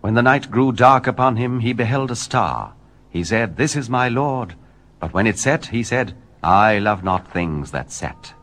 When the night grew dark upon him, he beheld a star. He said, This is my Lord. But when it set, he said, I love not things that set.